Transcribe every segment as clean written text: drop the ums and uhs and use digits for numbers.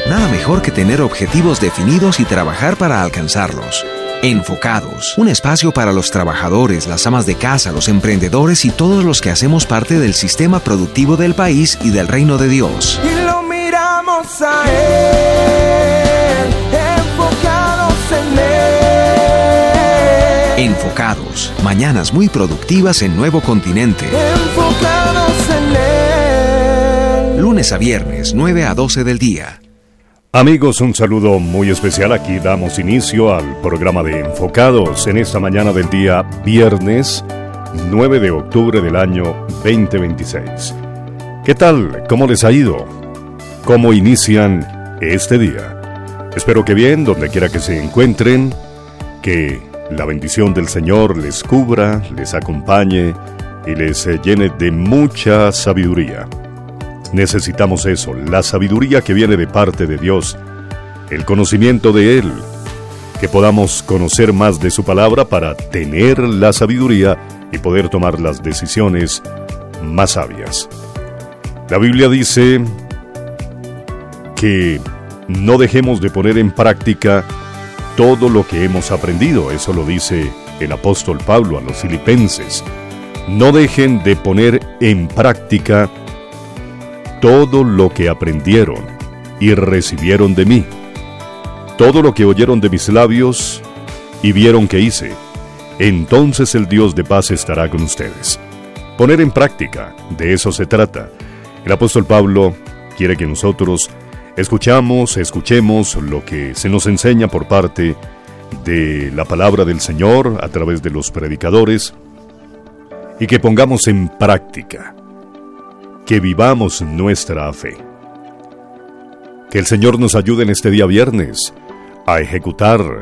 Nada mejor que tener objetivos definidos y trabajar para alcanzarlos. Enfocados, un espacio para los trabajadores, las amas de casa, los emprendedores y todos los que hacemos parte del sistema productivo del país y del reino de Dios. Y lo miramos a Él, enfocados en Él. Enfocados, mañanas muy productivas en Nuevo Continente. Enfocados en Él. Lunes a viernes, 9 a 12 del día. Amigos, un saludo muy especial. Aquí damos inicio al programa de Enfocados en esta mañana del día viernes 9 de octubre del año 2026. ¿Qué tal? ¿Cómo les ha ido? ¿Cómo inician este día? Espero que bien, donde quiera que se encuentren, que la bendición del Señor les cubra, les acompañe y les llene de mucha sabiduría. Necesitamos eso, la sabiduría que viene de parte de Dios, el conocimiento de Él, que podamos conocer más de su palabra para tener la sabiduría y poder tomar las decisiones más sabias. La Biblia dice que no dejemos de poner en práctica todo lo que hemos aprendido. Eso lo dice el apóstol Pablo a los filipenses. No dejen de poner en práctica todo lo que aprendieron y recibieron de mí, todo lo que oyeron de mis labios y vieron que hice. Entonces el Dios de paz estará con ustedes. Poner en práctica, de eso se trata. El apóstol Pablo quiere que nosotros escuchemos lo que se nos enseña por parte de la palabra del Señor a través de los predicadores y que pongamos en práctica, que vivamos nuestra fe. Que el Señor nos ayude en este día viernes a ejecutar,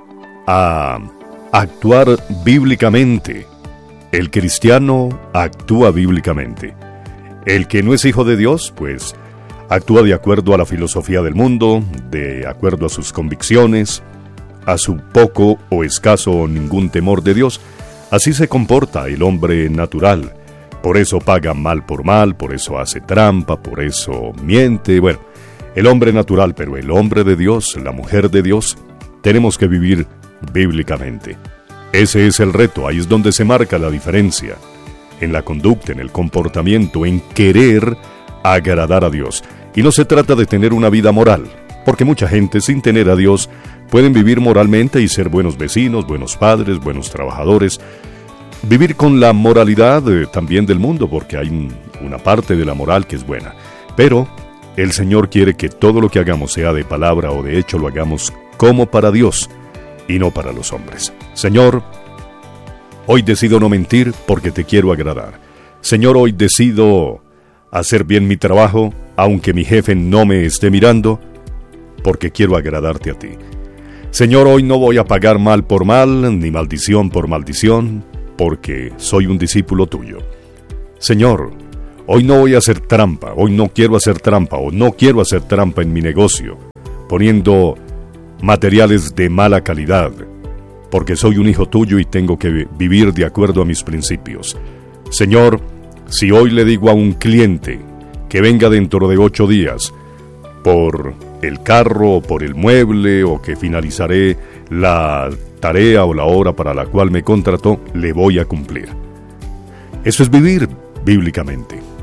a actuar bíblicamente. El cristiano actúa bíblicamente. El que no es hijo de Dios, pues, actúa de acuerdo a la filosofía del mundo, de acuerdo a sus convicciones, a su poco o escaso o ningún temor de Dios. Así se comporta el hombre natural. Por eso paga mal, por eso hace trampa, por eso miente. Bueno, el hombre natural, pero el hombre de Dios, la mujer de Dios, tenemos que vivir bíblicamente. Ese es el reto, ahí es donde se marca la diferencia. En la conducta, en el comportamiento, en querer agradar a Dios. Y no se trata de tener una vida moral, porque mucha gente sin tener a Dios pueden vivir moralmente y ser buenos vecinos, buenos padres, buenos trabajadores. Vivir con la moralidad también del mundo, porque hay una parte de la moral que es buena. Pero el Señor quiere que todo lo que hagamos, sea de palabra o de hecho, lo hagamos como para Dios y no para los hombres. Señor, hoy decido no mentir porque te quiero agradar. Señor, hoy decido hacer bien mi trabajo, aunque mi jefe no me esté mirando, porque quiero agradarte a ti. Señor, hoy no voy a pagar mal por mal, ni maldición por maldición, porque soy un discípulo tuyo. Señor, hoy no voy a hacer trampa, hoy no quiero hacer trampa, o no quiero hacer trampa en mi negocio, poniendo materiales de mala calidad, porque soy un hijo tuyo y tengo que vivir de acuerdo a mis principios. Señor, si hoy le digo a un cliente que venga dentro de 8 días por el carro o por el mueble, o que finalizaré la tarea o la hora para la cual me contrató, le voy a cumplir. Eso es vivir bíblicamente.